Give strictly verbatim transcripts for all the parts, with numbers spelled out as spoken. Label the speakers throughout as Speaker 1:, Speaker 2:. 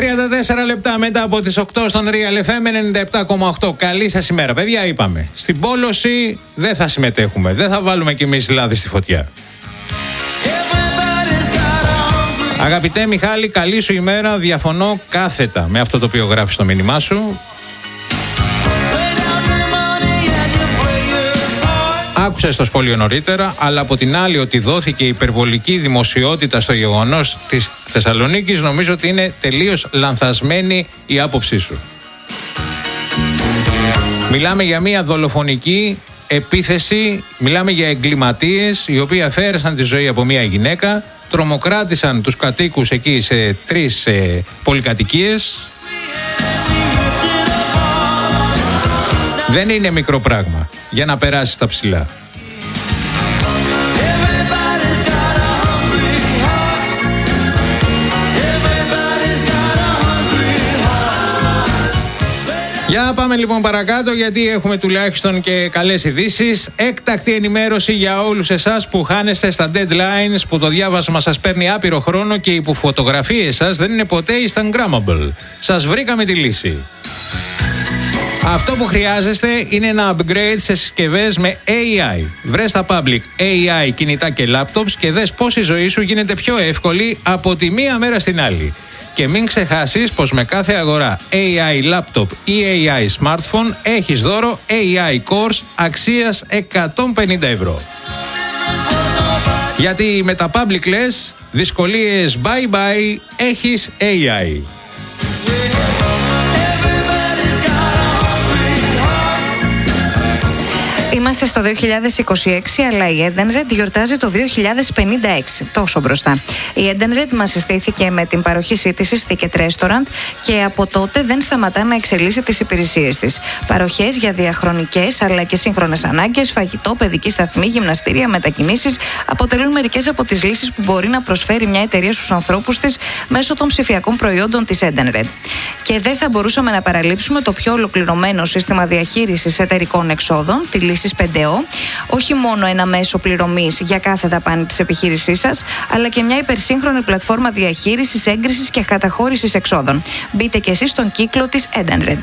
Speaker 1: τριάντα τέσσερα λεπτά μετά από τις οκτώ στον Real εφ εμ ενενήντα επτά κόμμα οκτώ. Καλή σας ημέρα. Παιδιά, είπαμε, στην πόλωση δεν θα συμμετέχουμε. Δεν θα βάλουμε κι εμείς λάδι στη φωτιά. Αγαπητέ Μιχάλη, καλή σου ημέρα. Διαφωνώ κάθετα με αυτό το οποίο γράφει στο μήνυμά σου. Άκουσα στο σχόλιο νωρίτερα, αλλά από την άλλη ότι δόθηκε υπερβολική δημοσιότητα στο γεγονός της Θεσσαλονίκης, νομίζω ότι είναι τελείως λανθασμένη η άποψή σου. Μιλάμε για μια δολοφονική επίθεση, μιλάμε για εγκληματίες οι οποίοι αφαίρεσαν τη ζωή από μια γυναίκα, τρομοκράτησαν τους κατοίκους εκεί σε τρεις ε, πολυκατοικίες. Δεν είναι μικρό πράγμα για να περάσει τα ψηλά. Για πάμε λοιπόν παρακάτω, γιατί έχουμε τουλάχιστον και καλές ειδήσεις. Έκτακτη ενημέρωση για όλους εσάς που χάνεστε στα deadlines, που το διάβασμα σας παίρνει άπειρο χρόνο και οι που φωτογραφίες σας δεν είναι ποτέ instagrammable. Σας βρήκαμε τη λύση. Αυτό που χρειάζεστε είναι ένα upgrade σε συσκευές με έι άι. Βρες στα public έι άι κινητά και laptops και δες πώς η ζωή σου γίνεται πιο εύκολη από τη μία μέρα στην άλλη. Και μην ξεχάσεις πως με κάθε αγορά έι άι laptop ή έι άι smartphone έχεις δώρο έι άι course αξίας εκατόν πενήντα ευρώ. Γιατί με τα public λες, δυσκολίες bye bye, έχεις έι άι.
Speaker 2: Είμαστε στο δύο χιλιάδες είκοσι έξι, αλλά η Edenred γιορτάζει το δύο χιλιάδες πενήντα έξι, τόσο μπροστά. Η Edenred μας συστήθηκε με την παροχή σύντησης Ticket Restaurant και από τότε δεν σταματά να εξελίσσει τις υπηρεσίες της. Παροχές για διαχρονικές αλλά και σύγχρονες ανάγκες, φαγητό, παιδική σταθμή, γυμναστήρια, μετακινήσεις αποτελούν μερικές από τις λύσεις που μπορεί να προσφέρει μια εταιρεία στους ανθρώπους της μέσω των ψηφιακών προϊόντων της Edenred. Και δεν θα μπορούσαμε να παραλείψουμε το πιο ολοκληρωμένο σύστημα διαχείρισης εταιρικών εξόδων, τη λύση πέντε ο, όχι μόνο ένα μέσο πληρωμής για κάθε δαπάνη της επιχείρησής σας, αλλά και μια υπερσύγχρονη πλατφόρμα διαχείρισης, έγκρισης και καταχώρησης εξόδων. Μπείτε και εσείς στον κύκλο της Edenred.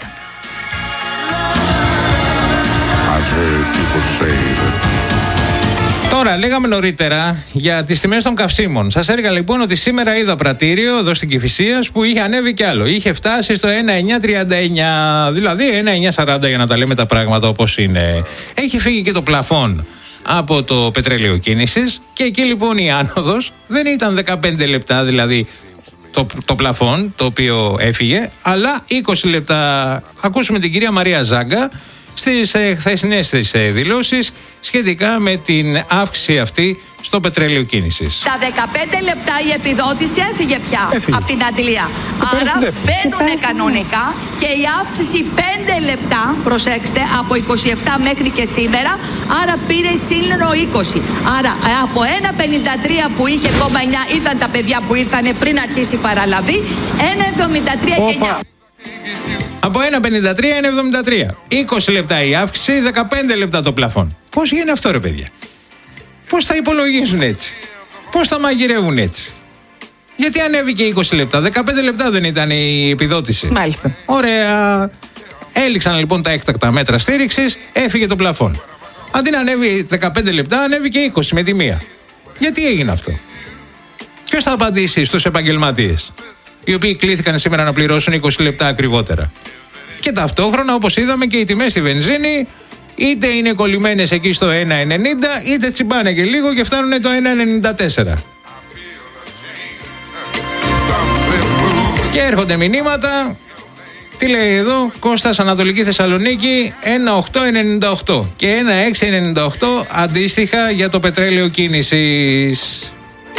Speaker 1: Τώρα, λέγαμε νωρίτερα για τις τιμές των καυσίμων. Σας έλεγα λοιπόν ότι σήμερα είδα πρατήριο εδώ στην Κηφισίας που είχε ανέβει κι άλλο. Είχε φτάσει στο ένα εννιά τριάντα εννιά, δηλαδή ένα εννιά σαράντα για να τα λέμε τα πράγματα όπως είναι. Έχει φύγει και το πλαφόν από το πετρέλαιο κίνησης και εκεί λοιπόν η άνοδος δεν ήταν δεκαπέντε λεπτά, δηλαδή το, το πλαφόν το οποίο έφυγε, αλλά είκοσι λεπτά. Ακούσουμε την κυρία Μαρία Ζάγκα στις ε, χθεσινές της ε, δηλώσεις σχετικά με την αύξηση αυτή στο πετρέλαιο κίνησης.
Speaker 3: Τα δεκαπέντε λεπτά η επιδότηση έφυγε πια
Speaker 4: έφυγε.
Speaker 3: από την αντλία. Άρα μπαίνουν κανονικά και η αύξηση πέντε λεπτά, προσέξτε, από είκοσι επτά μέχρι και σήμερα, άρα πήρε σύνολο είκοσι. Άρα από ένα πενήντα τρία που είχε κόμμα εννιά ήταν τα παιδιά που ήρθαν πριν αρχίσει η παραλαβή, ένα εβδομήντα τρία και εννιά.
Speaker 1: Από ένα πενήντα τρία είναι εβδομήντα τρία. είκοσι λεπτά η αύξηση, δεκαπέντε λεπτά το πλαφόν. Πώς γίνεται αυτό ρε παιδιά? Πώς θα υπολογίζουν έτσι? Πώς θα μαγειρεύουν έτσι? Γιατί ανέβηκε είκοσι λεπτά, δεκαπέντε λεπτά δεν ήταν η επιδότηση?
Speaker 2: Μάλιστα.
Speaker 1: Ωραία. Έληξαν λοιπόν τα έκτακτα μέτρα στήριξης, έφυγε το πλαφόν. Αντί να ανέβει δεκαπέντε λεπτά, ανέβηκε είκοσι με τη μία. Γιατί έγινε αυτό? Ποιος θα απαντήσει στους επαγγελματίες, οι οποίοι κλήθηκαν σήμερα να πληρώσουν είκοσι λεπτά ακριβότερα? Και ταυτόχρονα, όπως είδαμε, και οι τιμές στη βενζίνη είτε είναι κολλημένες εκεί στο ένα ενενήντα, είτε τσιμπάνε και λίγο και φτάνουν το ένα ενενήντα τέσσερα. Και έρχονται μηνύματα. Τι λέει εδώ? Κώστας, Ανατολική Θεσσαλονίκη, ένα οκτώ ενενήντα οκτώ και ένα έξι ενενήντα οκτώ αντίστοιχα για το πετρέλαιο κίνησης.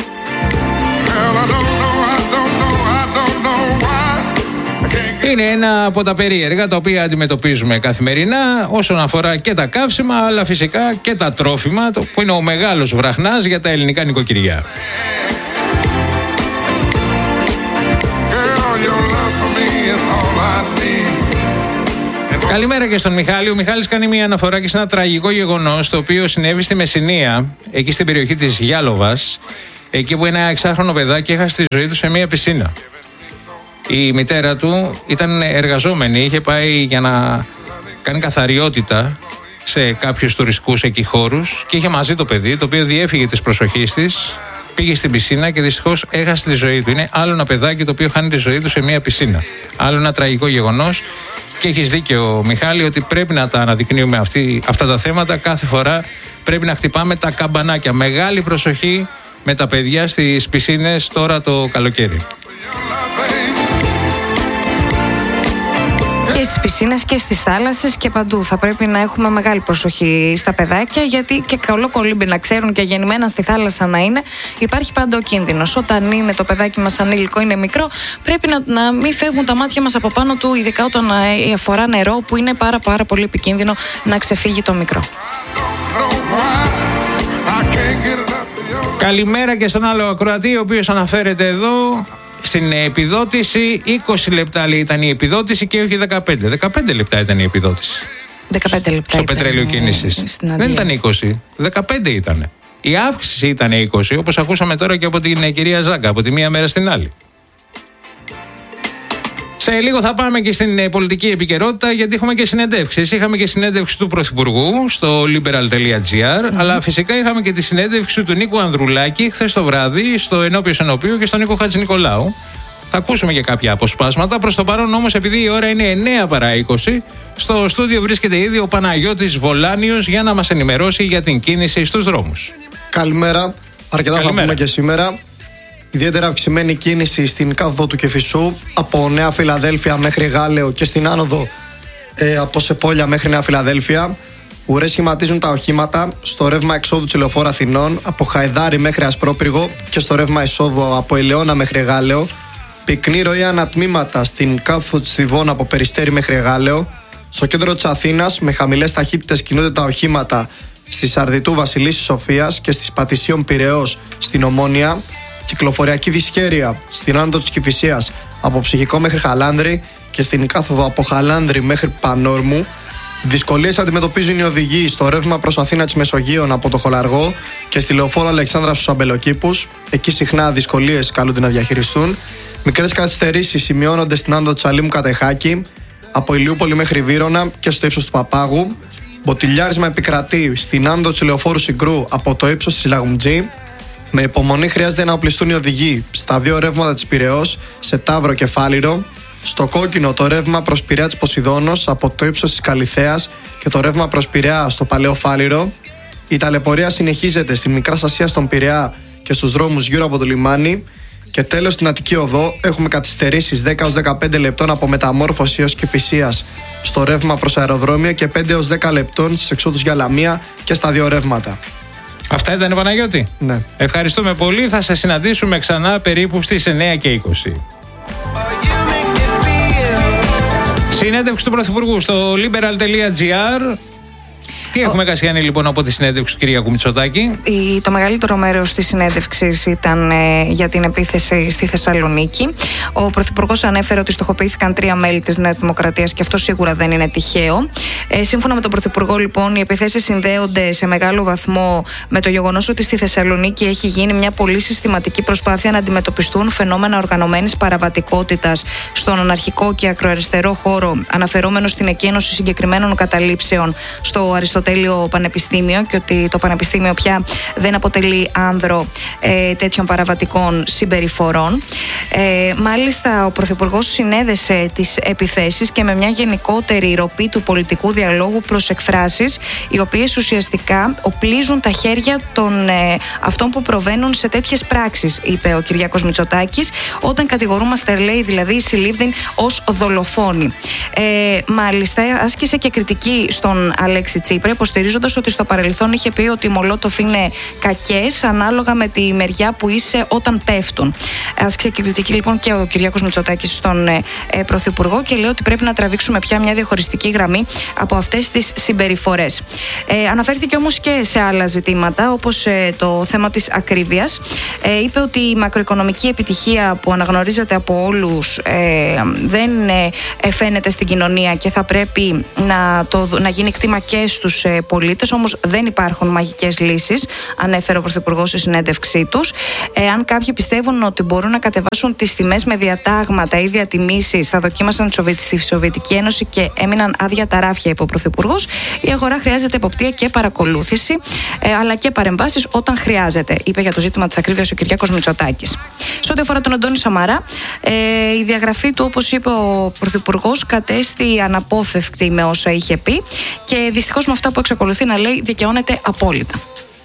Speaker 1: Είναι ένα από τα περίεργα τα οποία αντιμετωπίζουμε καθημερινά όσον αφορά και τα καύσιμα, αλλά φυσικά και τα τρόφιμα, που είναι ο μεγάλος βραχνάς για τα ελληνικά νοικοκυριά. Καλημέρα και στον Μιχάλη. Ο Μιχάλης κάνει μια αναφορά και σε ένα τραγικό γεγονός το οποίο συνέβη στη Μεσσηνία, εκεί στην περιοχή της Γιάλοβας, εκεί που ένα εξάχρονο παιδάκι έχασε τη ζωή του σε μια πισίνα. Η μητέρα του ήταν εργαζόμενη, είχε πάει για να κάνει καθαριότητα σε κάποιους τουριστικούς εκεί χώρους και είχε μαζί το παιδί, το οποίο διέφυγε της προσοχής της, πήγε στην πισίνα και δυστυχώς έχασε τη ζωή του. Είναι άλλο ένα παιδάκι το οποίο χάνει τη ζωή του σε μια πισίνα. Άλλο ένα τραγικό γεγονός. Και έχεις δίκιο, Μιχάλη, ότι πρέπει να τα αναδεικνύουμε αυτή, αυτά τα θέματα. Κάθε φορά πρέπει να χτυπάμε τα καμπανάκια. Μεγάλη προσοχή με τα παιδιά στις πισίνες τώρα το καλοκαίρι.
Speaker 2: Και στις πισίνες και στις θάλασσες και παντού. Θα πρέπει να έχουμε μεγάλη προσοχή στα παιδάκια, γιατί και καλό κολύμπι να ξέρουν και γεννημένα στη θάλασσα να είναι, υπάρχει πάντα ο κίνδυνος. Όταν είναι το παιδάκι μας ανήλικο, είναι μικρό, πρέπει να, να μην φεύγουν τα μάτια μας από πάνω του, ειδικά όταν αφορά νερό, που είναι πάρα πάρα πολύ επικίνδυνο να ξεφύγει το μικρό.
Speaker 1: Καλημέρα και στον άλλο ακροατή, ο οποίος αναφέρεται εδώ. Στην επιδότηση είκοσι λεπτά λέει ήταν η επιδότηση και όχι δεκαπέντε. δεκαπέντε λεπτά ήταν η επιδότηση.
Speaker 2: δεκαπέντε λεπτά
Speaker 1: στο πετρέλαιο κίνησης. Δεν ήταν είκοσι, δεκαπέντε ήταν. Η αύξηση ήταν είκοσι, όπως ακούσαμε τώρα και από την κυρία Ζάγκα, από τη μία μέρα στην άλλη. Σε λίγο θα πάμε και στην πολιτική επικαιρότητα, γιατί έχουμε και συνεντεύξεις. Είχαμε και συνέντευξη του Πρωθυπουργού στο liberal τελεία gr, mm-hmm. αλλά φυσικά είχαμε και τη συνέντευξη του Νίκου Ανδρουλάκη χθες το βράδυ στο Ενώπιος Ενωπίου και στον Νίκο Χατζηνικολάου. Θα ακούσουμε και κάποια αποσπάσματα. Προς το παρόν όμως, επειδή η ώρα είναι εννιά παρά είκοσι, στο στούντιο βρίσκεται ήδη ο Παναγιώτης Βολάνιος για να μας ενημερώσει για την κίνηση στους δρόμους.
Speaker 4: Καλημέρα. Αρκετά Καλημέρα. Θα πούμε και σήμερα. Ιδιαίτερα αυξημένη κίνηση στην κάδο του Κηφισού, από Νέα Φιλαδέλφια μέχρι Γάλεο, και στην άνοδο ε, από Σεπόλια μέχρι Νέα Φιλαδέλφια. Ουρές σχηματίζουν τα οχήματα στο ρεύμα εξόδου της Λεωφόρου Αθηνών, από Χαϊδάρι μέχρι Ασπρόπυργο, και στο ρεύμα εισόδου από Ελαιώνα μέχρι Γάλεο. Πυκνή ροή ανατμήματα στην κάδο της Θηβών από Περιστέρι μέχρι Γάλεο. Στο κέντρο της Αθήνας, με χαμηλές ταχύτητες κινούνται τα οχήματα στη Σαρδιτού Βασιλίσσης Σοφίας και στις Πατησίων Πειραιώς στην Ομόνια. Κυκλοφοριακή δυσχέρεια στην άνοδο της Κηφισίας από Ψυχικό μέχρι Χαλάνδρη και στην κάθοδο από Χαλάνδρη μέχρι Πανόρμου. Δυσκολίες αντιμετωπίζουν οι οδηγοί στο ρεύμα προς Αθήνα της Μεσογείων από το Χολαργό και στη Λεωφόρο Αλεξάνδρα στους Αμπελοκήπους. Εκεί συχνά δυσκολίες καλούνται να διαχειριστούν. Μικρές καθυστερήσεις σημειώνονται στην άνοδο της Αλήμου Κατεχάκη, από Ηλιούπολη μέχρι Βύρωνα και στο ύψος του Παπάγου. Μποτιλιάρισμα επικρατεί στην άνοδο της Λεωφόρου Συγκρού από το ύψος της Λαγουμτζή. Με υπομονή χρειάζεται να οπλιστούν οι οδηγοί στα δύο ρεύματα της Πειραιώς, σε Ταύρο και Φάληρο. Στο κόκκινο το ρεύμα προς Πειραιά της Ποσειδώνος από το ύψος της Καλιθέας και το ρεύμα προς Πειραιά στο Παλαιό Φάληρο. Η ταλαιπωρία συνεχίζεται στη Μικρά Ασία στον Πειραιά και στους δρόμους γύρω από το λιμάνι. Και τέλος, στην Αττική Οδό έχουμε καθυστερήσεις δέκα έως δεκαπέντε λεπτών από Μεταμόρφωση έως Κηφισίας στο ρεύμα προς αεροδρόμιο και πέντε έως δέκα λεπτών στις εξόδους για Λαμία και στα δύο ρεύματα.
Speaker 1: Αυτά ήταν, Παναγιώτη.
Speaker 4: Ναι.
Speaker 1: Ευχαριστούμε πολύ. Θα σε συναντήσουμε ξανά περίπου στις εννιά και είκοσι. Συνέντευξη του Πρωθυπουργού στο liberal τελεία gr. Τι έχουμε, Κασιάνη, λοιπόν, από τη συνέντευξη του Κυριάκου Μητσοτάκη?
Speaker 2: Η, το μεγαλύτερο μέρος της συνέντευξης ήταν ε, για την επίθεση στη Θεσσαλονίκη. Ο Πρωθυπουργός ανέφερε ότι στοχοποιήθηκαν τρία μέλη της Νέας Δημοκρατίας και αυτό σίγουρα δεν είναι τυχαίο. Ε, σύμφωνα με τον Πρωθυπουργό, λοιπόν, οι επιθέσεις συνδέονται σε μεγάλο βαθμό με το γεγονός ότι στη Θεσσαλονίκη έχει γίνει μια πολύ συστηματική προσπάθεια να αντιμετωπιστούν φαινόμενα οργανωμένης παραβατικότητας στον αναρχικό και ακροαριστερό χώρο, αναφερόμενο στην εκένωση συγκεκριμένων καταλήψεων στο Αριστοτέλειο Πανεπιστήμιο, και ότι το Πανεπιστήμιο πια δεν αποτελεί άνδρο ε, τέτοιων παραβατικών συμπεριφορών. Ε, μάλιστα, ο Πρωθυπουργός συνέδεσε τις επιθέσεις και με μια γενικότερη ροπή του πολιτικού διαλόγου προς εκφράσεις, οι οποίες ουσιαστικά οπλίζουν τα χέρια των ε, αυτών που προβαίνουν σε τέτοιες πράξεις, είπε ο Κυριάκος Μητσοτάκης, όταν κατηγορούμαστε, λέει, δηλαδή οι συλλήβδιν ως δολοφόνοι. Ε, μάλιστα, άσκησε και κριτική στον Αλέξη Τσίπρα, υποστηρίζοντας ότι στο παρελθόν είχε πει ότι οι Μολότοφ είναι κακές ανάλογα με τη μεριά που είσαι όταν πέφτουν. Άσκησε και κριτική, λοιπόν, και ο Κυριάκος Μητσοτάκης στον ε, ε, Πρωθυπουργό και λέει ότι πρέπει να τραβήξουμε πια μια διαχωριστική γραμμή από αυτές τις συμπεριφορές. Ε, αναφέρθηκε όμως και σε άλλα ζητήματα, όπως ε, το θέμα της ακρίβειας. Ε, είπε ότι η μακροοικονομική επιτυχία που αναγνωρίζεται από όλους ε, δεν ε, φαίνεται στην κοινωνία και θα πρέπει να, το, να γίνει κτήμα και στους τους ε, πολίτες. Όμως δεν υπάρχουν μαγικές λύσεις, ανέφερε ο Πρωθυπουργός στη συνέντευξή τους. Ε, αν κάποιοι πιστεύουν ότι μπορούν να κατεβάσουν τις τιμές με διατάγματα ή διατιμήσεις, θα δοκίμασαν στη Σοβιετική Ένωση και έμειναν άδεια τα ράφια, είπε ο Πρωθυπουργός. Η αγορά χρειάζεται εποπτεία και παρακολούθηση, ε, αλλά και παρεμβάσεις όταν χρειάζεται, είπε για το ζήτημα της ακρίβειας ο Κυριάκος Μητσοτάκης. Σε ό,τι αφορά τον Αντώνη Σαμαρά, ε, η διαγραφή του, όπως είπε ο Πρωθυπουργός, κατέστη αναπόφευκτη με όσα είχε πει και δυστυχώς με αυτά που εξακολουθεί να λέει δικαιώνεται απόλυτα.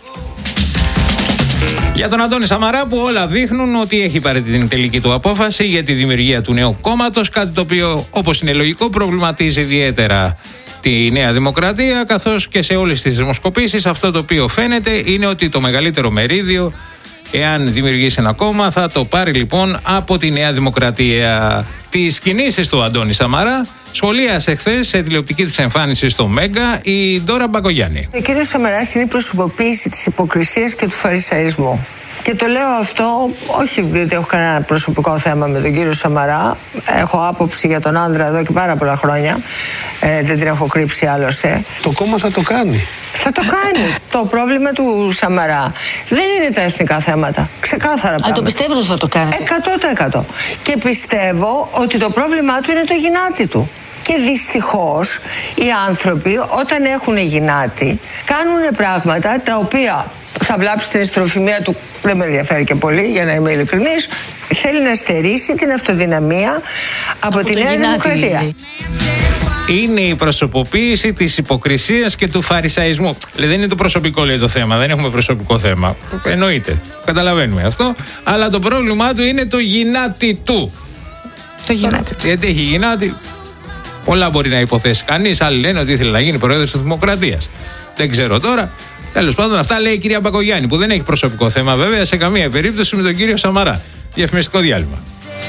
Speaker 1: Για τον Αντώνη Σαμαρά, που όλα δείχνουν ότι έχει πάρει την τελική του απόφαση για τη δημιουργία του νέου κόμματος, κάτι το οποίο, όπως είναι λογικό, προβληματίζει ιδιαίτερα τη Νέα Δημοκρατία, καθώς και σε όλες τις δημοσκοπήσεις αυτό το οποίο φαίνεται είναι ότι το μεγαλύτερο μερίδιο, εάν δημιουργήσει ένα κόμμα, θα το πάρει λοιπόν από τη Νέα Δημοκρατία. Τις κινήσεις του Αντώνη Σαμαρά σχολίασε χθες σε τηλεοπτική της εμφάνιση στο Μέγκα η Ντόρα Μπακογιάννη.
Speaker 5: Ο κ. Σαμαράς είναι η προσωποποίηση της υποκρισίας και του φαρισαϊσμού. Και το λέω αυτό όχι διότι έχω κανένα προσωπικό θέμα με τον κύριο Σαμαρά. Έχω άποψη για τον άνδρα εδώ και πάρα πολλά χρόνια. Ε, δεν την έχω κρύψει άλλωστε.
Speaker 6: Το κόμμα θα το κάνει.
Speaker 5: Θα το κάνει. Το πρόβλημα του Σαμαρά δεν είναι τα εθνικά θέματα. Ξεκάθαρα πράγματα.
Speaker 7: Α, το πιστεύω ότι θα το κάνει.
Speaker 5: εκατό τοις εκατό. Και πιστεύω ότι το πρόβλημά του είναι το γυνάτι του. Και δυστυχώς οι άνθρωποι όταν έχουν γυνάτι κάνουν πράγματα τα οποία θα βλάψει την ιστροφημία του, δεν με ενδιαφέρει και πολύ για να είμαι ειλικρινής. Θέλει να στερήσει την αυτοδυναμία από, από τη Νέα Δημοκρατία. Δηλαδή.
Speaker 1: Είναι η προσωποποίηση της υποκρισίας και του φαρισαϊσμού. Δεν είναι το προσωπικό, λέει, το θέμα. Δεν έχουμε προσωπικό θέμα. Εννοείται. Καταλαβαίνουμε αυτό. Αλλά το πρόβλημά του είναι το γυνάτι του.
Speaker 2: Το γυνάτι του.
Speaker 1: Γιατί έχει γυνάτι. Πολλά μπορεί να υποθέσει κανείς. Άλλοι λένε ότι ήθελε να γίνει πρόεδρος της Δημοκρατίας. Δεν ξέρω τώρα. Τέλος πάντων, αυτά λέει η κυρία Μπακογιάννη, που δεν έχει προσωπικό θέμα βέβαια σε καμία περίπτωση με τον κύριο Σαμαρά. Διαφημιστικό διάλειμμα.